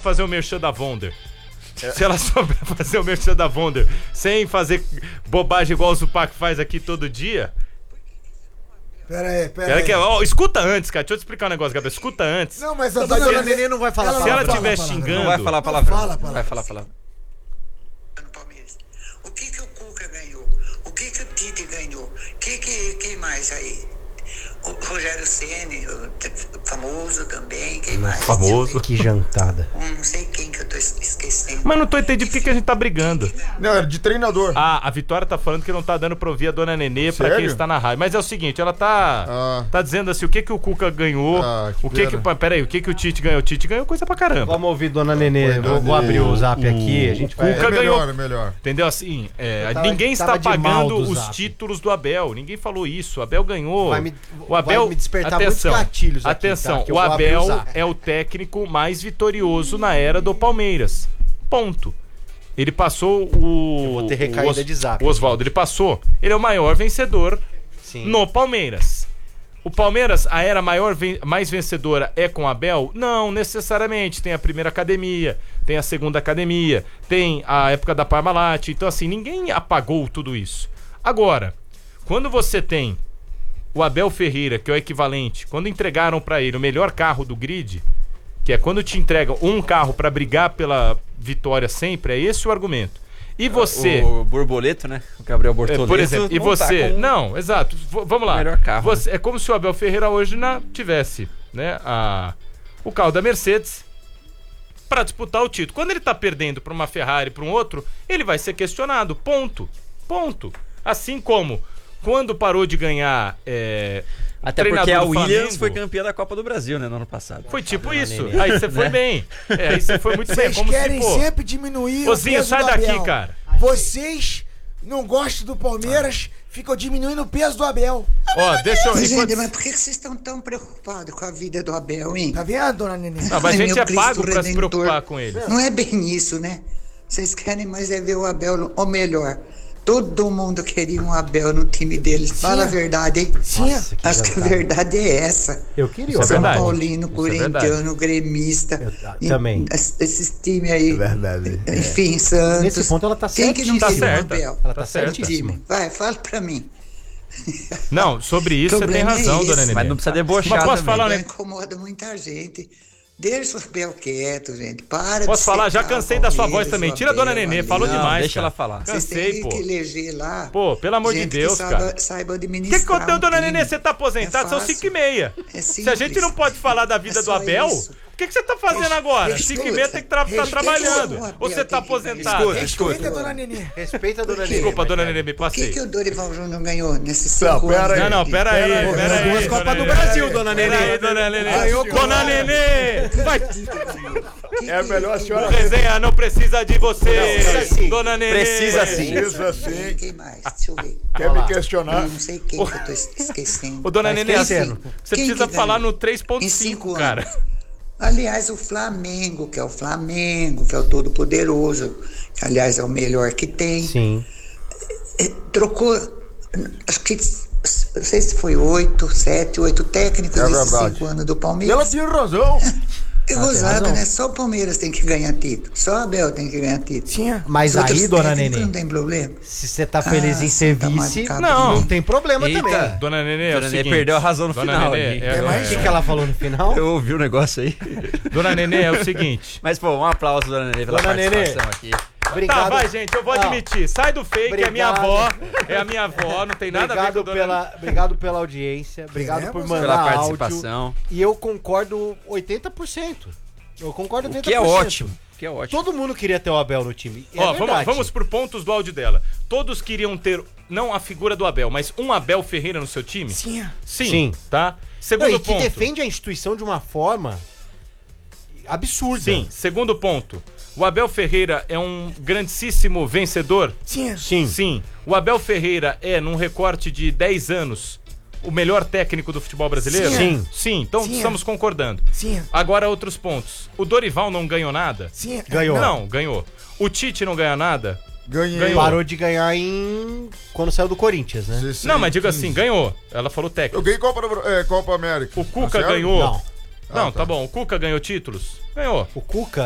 fazer o merchan da Wonder, se ela souber fazer o merchan da Wonder sem fazer bobagem igual o Zupac faz aqui todo dia... Pera aí. Ó, escuta antes, cara. Deixa eu te explicar um negócio, Gabriel. Escuta antes. Não, mas a dona Nenê não vai falar. Se ela estiver xingando... Não vai falar palavrão. Não vai falar palavrão. O que o Cuca ganhou? O que o Tite ganhou? Quem mais aí? O Rogério Ceni, o famoso também. Quem mais? Famoso. Que jantada. Não sei quem que eu tô esquecendo. Mas não tô entendendo por que a gente tá brigando. Não, era de treinador. Ah, a Vitória tá falando que não tá dando pra ouvir a dona Nenê pra Sério? quem está na rádio. Mas é o seguinte, ela tá dizendo assim, o que o Cuca ganhou, peraí, o que o Tite ganhou? O Tite ganhou coisa pra caramba. Vamos ouvir dona Nenê. Vou abrir o zap aqui, a gente vai... Cuca ganhou. Melhor. Entendeu? Assim, ninguém está pagando os títulos do Abel. Ninguém falou isso. O Abel ganhou. O Abel vai me despertar muitos gatilhos aqui, atenção, tá? o Abel é o técnico mais vitorioso na era do Palmeiras. Ponto. Ele passou Eu vou ter recaída de zap. O Oswaldo, ele passou. Ele é o maior vencedor no Palmeiras. O Palmeiras, a era mais vencedora é com o Abel? Não, necessariamente. Tem a primeira academia, tem a segunda academia, tem a época da Parmalat. Então, assim, ninguém apagou tudo isso. Agora, quando você tem o Abel Ferreira, que é o equivalente, quando entregaram pra ele o melhor carro do grid, que é quando te entregam um carro pra brigar pela vitória sempre, é esse o argumento. E você... O Borboleto, né? O Gabriel Bortoleto. Por exemplo, e você... Não, exato. Vamos lá. O melhor carro. Você, é como se o Abel Ferreira hoje tivesse, né, o carro da Mercedes pra disputar o título. Quando ele tá perdendo pra uma Ferrari, pra um outro, ele vai ser questionado. Ponto. Assim como... Quando parou de ganhar até porque a Williams foi campeã da Copa do Brasil, né, no ano passado. Foi tipo isso. Aí você foi bem. Aí você foi muito bem. Vocês querem sempre diminuir o peso sai do daqui, Abel. cara. Vocês não gostam do Palmeiras, ficam diminuindo o peso do Abel. Ó, deixa eu... Gente, mas por que vocês estão tão preocupados com a vida do Abel, hein? Tá vendo, dona Nenê? Não, mas a gente meu é pago Cristo pra se Redentor. preocupar com ele. Não é bem isso, né? Vocês querem mais ver o Abel, ou melhor... Todo mundo queria um Abel no time deles. Fala a verdade, hein? Sim. Acho que a verdade é essa. Eu queria Isso é São verdade. Paulino, Isso é corintiano, gremista. também. Esses times aí. Verdade. Enfim, Santos. Nesse ponto ela tá Quem que não certíssima. queria um certa. Abel? Ela tá certa. certíssima. Vai, fala pra mim. Não, sobre isso você tem Problema é razão, esse. dona Nenê. Mas não precisa debochar Mas posso também. falar, Não né? incomoda muita gente. Deixa o Abel quieto, gente. Para Posso de falar? Já secar o cansei da sua voz Palmeiras, também. o Tira a dona Abel Nenê, ali. falou Não, demais. deixa cara. ela falar. Vocês Cansei, têm pô. que eleger lá. Pô, pelo amor de gente que Deus, cara. saiba O que administrar. aconteceu, um dona time. Nenê? Você tá aposentado, são fácil. 5h30. É Se a gente simples. não pode falar da vida É do só Abel, isso. o que você tá fazendo agora? respeita. 5h30 tem que estar Respeita trabalhando. o Abel, Ou você tá tem que- aposentado? Respeita, dona Nenê. Respeita a dona Nenê. Desculpa, dona Marcelo. Nenê, me Por que passei. o Dorival Júnior ganhou nesses Não, 5 pera anos? aí. Não, pera aí. Duas Copas do Nenê. Brasil, dona Pera Nenê. aí, dona Nenê. Ganhou Dona Nenê! Vai! É melhor a senhora... Resenha não precisa de você! Precisa sim. Dona Nenê! Precisa sim. Precisa sim. Quem mais? Deixa eu ver. Quer me questionar? Não sei quem que eu tô esquecendo. Ô, dona Tá Nenê, esquecendo. você Quem precisa que falar ganhou? no Em 3.5, 5 cara. anos. Aliás, o Flamengo, que é o Flamengo, que é o todo-poderoso, que aliás é o melhor que tem, Sim. trocou, acho que, não sei se foi 7, 8 técnicos É nesses verdade. 5 anos do Ela Palmeiras. tinha razão. É gozado, né? Só o Palmeiras tem que ganhar título. Só o Abel tem que ganhar título. Tinha. Mas Os outros aí, dona técnicos Nenê, não tem problema. se você tá feliz em ser tá vice, marcado. não tem problema Eita. também. Dona Nenê, é o Dona Nenê seguinte, perdeu a razão no Dona final Nenê, ali. O que ela falou no final? Eu ouvi o negócio aí. Dona Nenê, é o seguinte. Mas, pô, um aplauso, dona Nenê, pela Dona Nenê. participação aqui. Obrigado. Tá, vai, gente, eu vou admitir. Sai do fake, é minha Obrigado. avó. É a minha avó, não tem nada a ver com Obrigado pela audiência, obrigado por mandar Pela áudio. participação. E eu concordo 80%. Eu concordo 80%. O que é ótimo. Que é ótimo. Todo mundo queria ter o Abel no time. É Ó, verdade. vamos por pontos do áudio dela. Todos queriam ter, não a figura do Abel, mas um Abel Ferreira no seu time? Tinha. Sim. Tá? Não, Segundo e que ponto. defende a instituição de uma forma absurda. Sim. Segundo ponto. O Abel Ferreira é um grandíssimo vencedor? Tinha. Sim. Sim. O Abel Ferreira é, num recorte de 10 anos, o melhor técnico do futebol brasileiro? Sim. Sim, então Sim. estamos concordando. Sim. Agora outros pontos. O Dorival não ganhou nada? Tinha. Ganhou. Não, ganhou. O Tite não ganha nada? Ganhei. Ganhou. Parou de ganhar quando saiu do Corinthians, né? 16, Não, mas diga 15. assim, ganhou. Ela falou Eu técnico. ganhei Copa América. O Cuca Tá certo? ganhou. Não. Não, tá. tá bom. O Cuca ganhou títulos? Ganhou. O Cuca,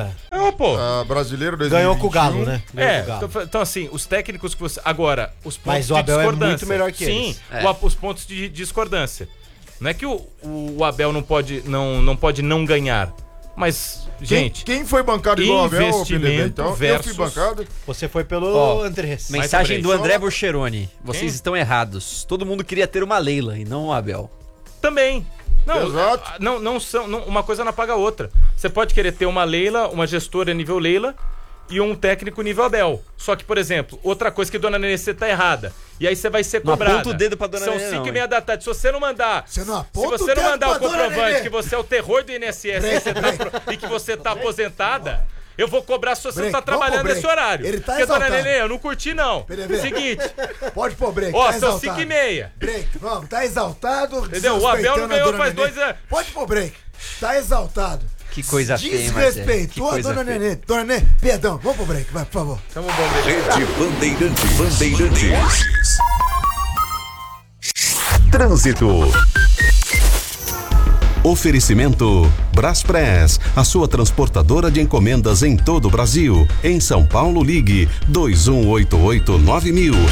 Ganhou, pô. Brasileiro 2021. Ganhou com o Galo, né? Ganhou com o Galo. Então assim, os técnicos que você... Agora, os pontos Mas o de Abel discordância. é muito melhor que Sim, eles. os pontos de discordância. Não é que o Abel não pode não ganhar. Mas, gente... Quem foi bancado igual o Abel, PDB? Então, versus... eu fui bancado. Você foi pelo Andrés. Mensagem do André Burcheroni. Vocês estão errados. Todo mundo queria ter uma Leila e não o Abel. Também. Não, Exato. uma coisa não apaga a outra. Você pode querer ter uma Leila, uma gestora nível Leila e um técnico nível Abel. Só que, por exemplo, outra coisa que Dona Nenê tá errada. E aí você vai ser cobrada. Não aponta o dedo pra Dona São Nenê, 5h30 da tarde. Se você não mandar... Você não se aponta você não mandar o pra Dona comprovante Nenê. que você é o terror do INSS e que você tá aposentada... Eu vou cobrar se você não tá trabalhando nesse horário. Ele tá porque, exaltado. Dona Nenê, eu não curti, não. PDB. Seguinte. Pode pôr break. Ó, tá são exaltado. 5h30. Break, vamos, tá exaltado. Entendeu? O Abel não desrespeitando a ganhou Dona faz Nenê. 2 anos. Pode pôr break. Tá exaltado. Que coisa feia, Marcelo. Desrespeitou a Dona Nenê. Dona Nenê, perdão. Vamos pro break, vai, por favor. Tamo bom, bebê. Rede Bandeirantes. Trânsito. Oferecimento Braspress, a sua transportadora de encomendas em todo o Brasil. Em São Paulo, ligue 2188-9000.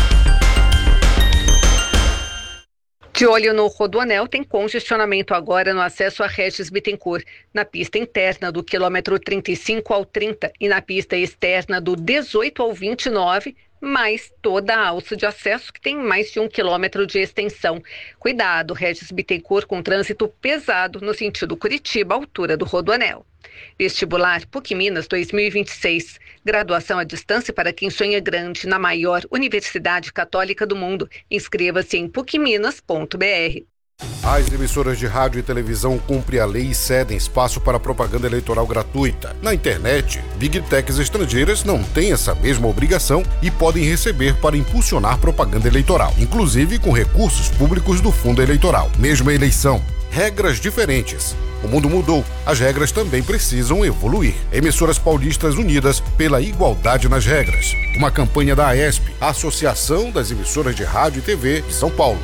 De olho no Rodoanel, tem congestionamento agora no acesso a Regis Bittencourt, na pista interna do quilômetro 35 ao 30 e na pista externa do 18 ao 29, mais toda a alça de acesso que tem mais de 1 quilômetro de extensão. Cuidado, Regis Bittencourt com trânsito pesado no sentido Curitiba, altura do Rodoanel. Vestibular PUC Minas 2026. Graduação à distância para quem sonha grande na maior universidade católica do mundo. Inscreva-se em pucminas.br. As emissoras de rádio e televisão cumprem a lei e cedem espaço para propaganda eleitoral gratuita. Na internet, Big Techs estrangeiras não têm essa mesma obrigação e podem receber para impulsionar propaganda eleitoral, inclusive com recursos públicos do fundo eleitoral. Mesma eleição, regras diferentes. O mundo mudou, as regras também precisam evoluir. Emissoras paulistas unidas pela igualdade nas regras. Uma campanha da AESP, a Associação das Emissoras de Rádio e TV de São Paulo.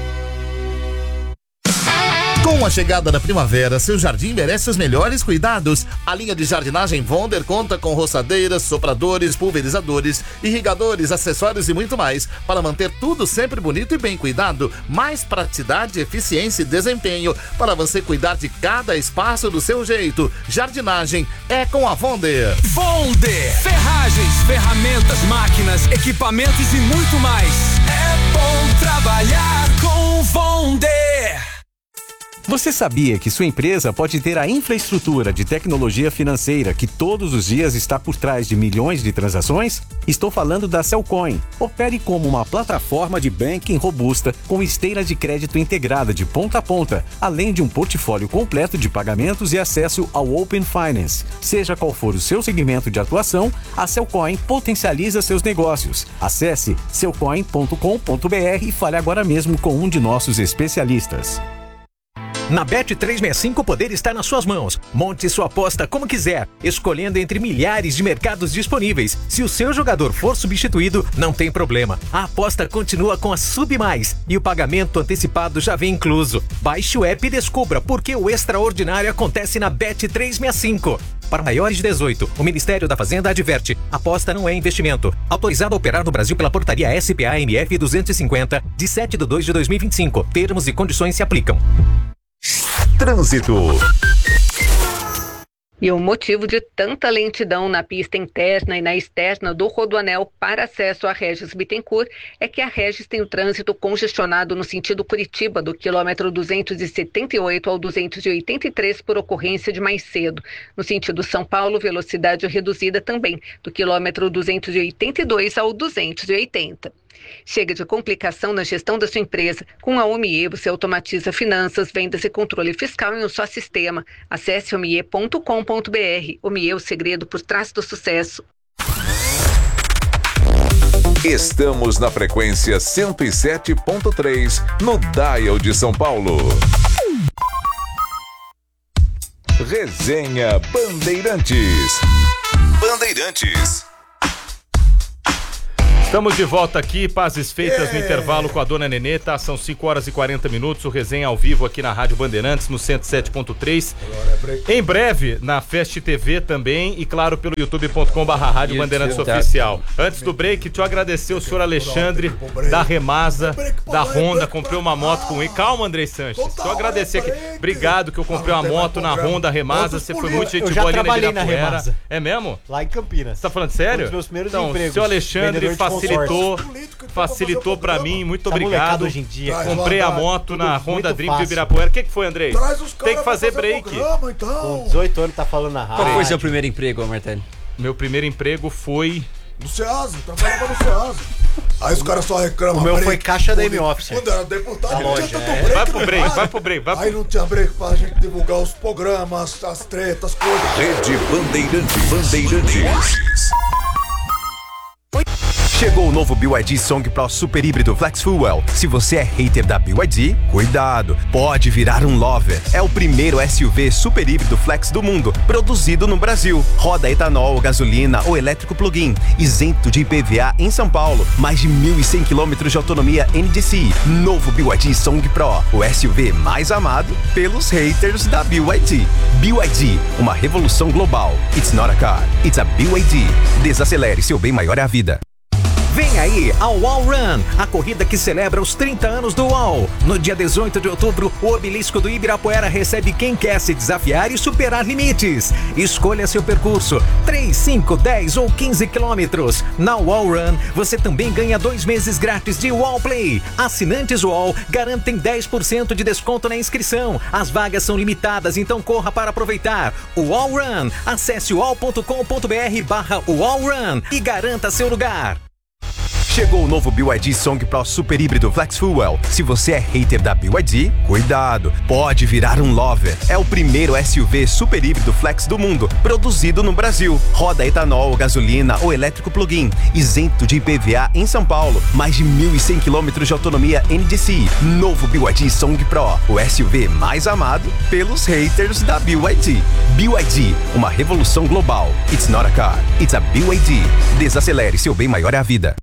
Com a chegada da primavera, seu jardim merece os melhores cuidados. A linha de jardinagem Vonder conta com roçadeiras, sopradores, pulverizadores, irrigadores, acessórios e muito mais para manter tudo sempre bonito e bem cuidado. Mais praticidade, eficiência e desempenho para você cuidar de cada espaço do seu jeito. Jardinagem é com a Vonder. Vonder! Ferragens, ferramentas, máquinas, equipamentos e muito mais. É bom trabalhar com Vonder! Você sabia que sua empresa pode ter a infraestrutura de tecnologia financeira que todos os dias está por trás de milhões de transações? Estou falando da Cellcoin. Opere como uma plataforma de banking robusta com esteira de crédito integrada de ponta a ponta, além de um portfólio completo de pagamentos e acesso ao Open Finance. Seja qual for o seu segmento de atuação, a Cellcoin potencializa seus negócios. Acesse cellcoin.com.br e fale agora mesmo com um de nossos especialistas. Na Bet365 o poder está nas suas mãos. Monte sua aposta como quiser, escolhendo entre milhares de mercados disponíveis. Se o seu jogador for substituído, não tem problema. A aposta continua com a Sub Mais e o pagamento antecipado já vem incluso. Baixe o app e descubra por que o extraordinário acontece na Bet365. Para maiores de 18, o Ministério da Fazenda adverte: aposta não é investimento. Autorizado a operar no Brasil pela portaria SPA-MF 250, de 7/2/2025. Termos e condições se aplicam. Trânsito. E o motivo de tanta lentidão na pista interna e na externa do Rodoanel para acesso a Regis Bittencourt é que a Regis tem o trânsito congestionado no sentido Curitiba, do quilômetro 278 ao 283 por ocorrência de mais cedo. No sentido São Paulo, velocidade reduzida também, do quilômetro 282 ao 280. Chega de complicação na gestão da sua empresa. Com a Omie, você automatiza finanças, vendas e controle fiscal em um só sistema. Acesse omie.com.br. Omie, o segredo por trás do sucesso. Estamos na frequência 107.3, no Dial de São Paulo. Resenha Bandeirantes. Estamos de volta aqui, pazes feitas no intervalo com a dona Nenê, tá? São 5 horas e 40 minutos, o resenha ao vivo aqui na Rádio Bandeirantes, no 107.3. Em breve, na Fest TV também e, claro, pelo youtube.com/Rádio Bandeirantes Oficial. Antes do break, deixa eu agradecer o senhor Alexandre, da Remasa, da Honda, comprei uma moto com ele. Calma, Andrei Sanches, deixa eu agradecer aqui. Obrigado que eu comprei uma moto na Honda Remasa, você foi muito gente boa ali na Ibirapuera. É mesmo? Lá em Campinas. Você tá falando sério? Um dos meus primeiros então, empregos. Seu Alexandre facilitou pra mim, muito obrigado. Hoje em dia, comprei a moto na Honda Dream de Ibirapuera. O que foi, Andrei? Tem que fazer break. Programa, então. Com 18 anos tá falando na rádio. Qual foi seu primeiro emprego, Martelli? Meu primeiro emprego foi... No Ceasa, trabalhava no Ceasa. Aí os caras só reclamam. O meu foi caixa da M-Office. Quando era deputado, não tinha tanto break. Vai pro break. Aí não tinha break pra gente divulgar os programas, as tretas, as coisas. Rede Bandeirantes. Chegou o novo BYD Song Pro Super Híbrido Flex Fuel. Se você é hater da BYD, cuidado, pode virar um lover. É o primeiro SUV super híbrido flex do mundo, produzido no Brasil. Roda etanol, gasolina ou elétrico plug-in, isento de IPVA em São Paulo. Mais de 1.100 km de autonomia NDCi. Novo BYD Song Pro, o SUV mais amado pelos haters da BYD. BYD, uma revolução global. It's not a car, it's a BYD. Desacelere, seu bem maior é a vida. Vem aí ao Wall Run, a corrida que celebra os 30 anos do Wall. No dia 18 de outubro, o Obelisco do Ibirapuera recebe quem quer se desafiar e superar limites. Escolha seu percurso, 3, 5, 10 ou 15 quilômetros. Na Wall Run, você também ganha 2 meses grátis de Wall Play. Assinantes Wall garantem 10% de desconto na inscrição. As vagas são limitadas, então corra para aproveitar. O Wall Run, acesse wall.com.br/Wall Run e garanta seu lugar. Chegou o novo BYD Song Pro Super Híbrido Flex Fuel. Se você é hater da BYD, cuidado, pode virar um lover. É o primeiro SUV super híbrido flex do mundo, produzido no Brasil. Roda etanol, gasolina ou elétrico plug-in, isento de IPVA em São Paulo. Mais de 1.100 km de autonomia NDCi. Novo BYD Song Pro, o SUV mais amado pelos haters da BYD. BYD, uma revolução global. It's not a car, it's a BYD. Desacelere, seu bem maior é a vida.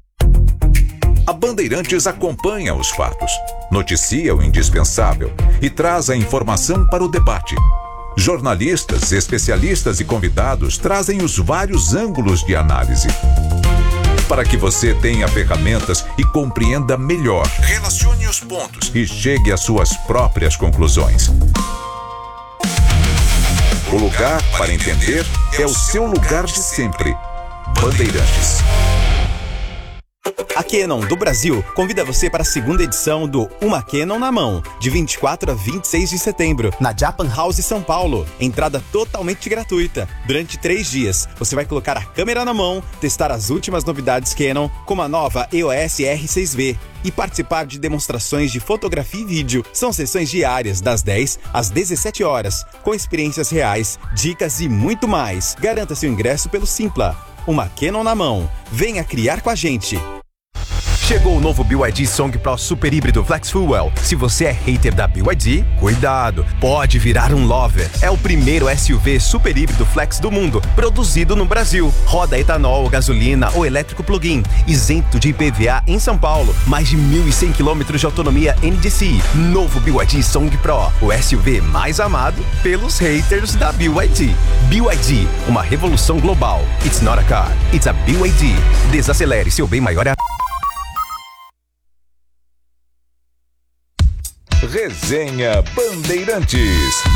A Bandeirantes acompanha os fatos, noticia o indispensável e traz a informação para o debate. Jornalistas, especialistas e convidados trazem os vários ângulos de análise. Para que você tenha ferramentas e compreenda melhor, relacione os pontos e chegue às suas próprias conclusões. O lugar para entender é o seu lugar de sempre. Bandeirantes. A Canon do Brasil convida você para a segunda edição do Uma Canon na Mão, de 24 a 26 de setembro, na Japan House São Paulo. Entrada totalmente gratuita. Durante 3 dias, você vai colocar a câmera na mão, testar as últimas novidades Canon, como a nova EOS R6V, e participar de demonstrações de fotografia e vídeo. São sessões diárias, das 10 às 17 horas, com experiências reais, dicas e muito mais. Garanta seu ingresso pelo Simpla. Uma Canon na mão. Venha criar com a gente. Chegou o novo BYD Song Pro Super Híbrido Flex Fuel. Se você é hater da BYD, cuidado, pode virar um lover. É o primeiro SUV super híbrido flex do mundo, produzido no Brasil. Roda etanol, gasolina ou elétrico plug-in, isento de IPVA em São Paulo. Mais de 1.100 km de autonomia NDCi. Novo BYD Song Pro, o SUV mais amado pelos haters da BYD. BYD, uma revolução global. It's not a car, it's a BYD. Desacelere, seu bem maior é a... Resenha Bandeirantes.